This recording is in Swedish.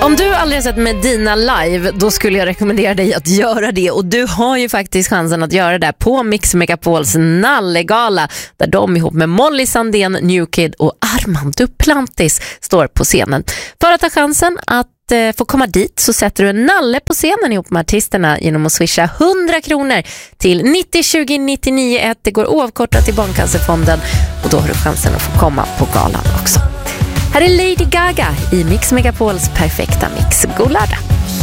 Om du aldrig har sett Medina live, då skulle jag rekommendera dig att göra det. Och du har ju faktiskt chansen att göra det på Mix Megapols Nallegala, där de ihop med Molly Sandén, New Kid och Armand Duplantis står på scenen. För att ha chansen att få komma dit så sätter du en nalle på scenen ihop med artisterna genom att swisha 100 kronor till 90 20 99 1. Det går oavkortat till Barncancerfonden och då har du chansen att få komma på galan också. Här är Lady Gaga i Mix Megapols perfekta mix. God lördag!